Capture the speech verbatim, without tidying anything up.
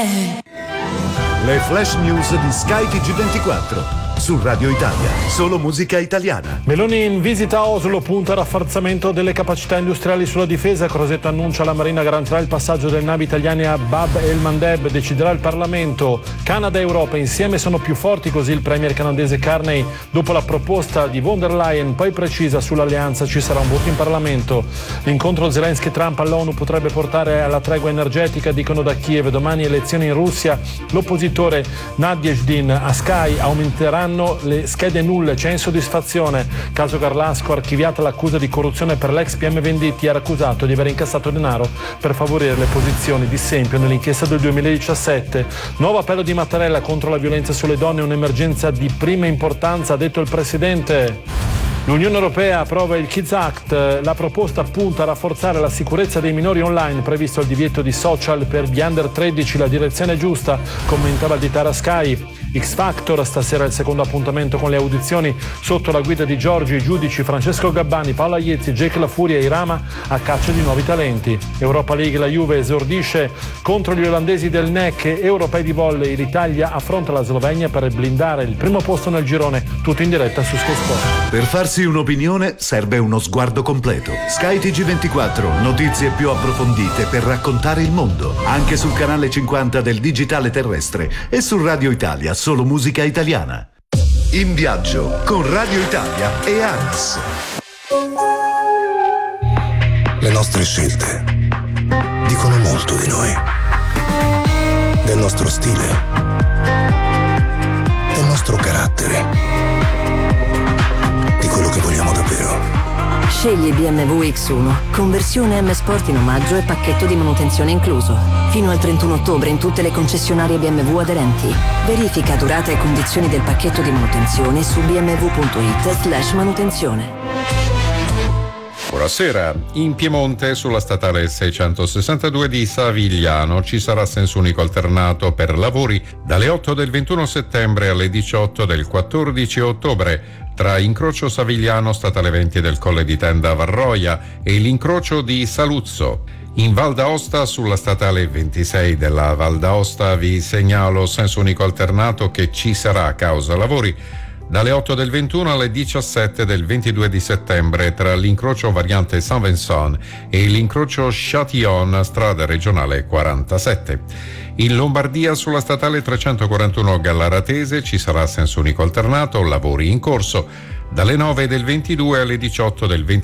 yeah. Le flash news di Sky T G ventiquattro. Su Radio Italia, solo musica italiana. Meloni in visita a Oslo, punta al rafforzamento delle capacità industriali sulla difesa. Crosetto annuncia la Marina garantirà il passaggio delle navi italiane a Bab el Mandeb, deciderà il Parlamento. Canada e Europa insieme sono più forti, così il premier canadese Carney dopo la proposta di von der Leyen, poi precisa sull'alleanza ci sarà un voto in Parlamento. L'incontro Zelensky-Trump all'ONU potrebbe portare alla tregua energetica, dicono da Kiev. Domani elezioni in Russia, l'oppositore Nadezhdin a Sky aumenteranno le schede nulle, c'è insoddisfazione. Caso Garlasco, archiviata l'accusa di corruzione per l'ex P M Venditti, era accusato di aver incassato denaro per favorire le posizioni di Sempio nell'inchiesta del duemiladiciassette. Nuovo appello di Mattarella contro la violenza sulle donne, un'emergenza di prima importanza, ha detto il presidente. L'Unione Europea approva il Kids Act, la proposta punta a rafforzare la sicurezza dei minori online, previsto il divieto di social per gli under tredici, la direzione è giusta, commentava di Tara Sky. X Factor, stasera il secondo appuntamento con le audizioni sotto la guida di Giorgi, i giudici Francesco Gabbani, Paola Iezzi, Jake La Furia e Irama a caccia di nuovi talenti. Europa League, la Juve esordisce contro gli olandesi del N E C, europei di volley, l'Italia affronta la Slovenia per blindare il primo posto nel girone, tutto in diretta su Sky Sport. Per farsi un'opinione serve uno sguardo completo. Sky T G ventiquattro, notizie più approfondite per raccontare il mondo, anche sul canale cinquanta del digitale terrestre e su Radio Italia, solo musica italiana. In viaggio con Radio Italia e Aras. Le nostre scelte dicono molto di noi, del nostro stile, del nostro carattere, di quello che vogliamo davvero. Scegli B M W X uno, conversione M Sport in omaggio e pacchetto di manutenzione incluso. Fino al trentuno ottobre in tutte le concessionarie B M W aderenti. Verifica durata e condizioni del pacchetto di manutenzione su b m w punto i t slash manutenzione. Buonasera. In Piemonte, sulla statale seicentosessantadue di Savigliano, ci sarà senso unico alternato per lavori dalle otto del ventuno settembre alle diciotto del quattordici ottobre, tra incrocio Savigliano, statale venti del Colle di Tenda Varroia e l'incrocio di Saluzzo. In Val d'Aosta, sulla statale ventisei della Val d'Aosta, vi segnalo senso unico alternato che ci sarà a causa lavori dalle otto del ventuno alle diciassette del ventidue di settembre, tra l'incrocio variante Saint-Vincent e l'incrocio Châtillon, strada regionale quarantasette. In Lombardia, sulla statale trecentoquarantuno Gallaratese, ci sarà senso unico alternato, lavori in corso dalle nove del ventidue alle diciotto del ventidue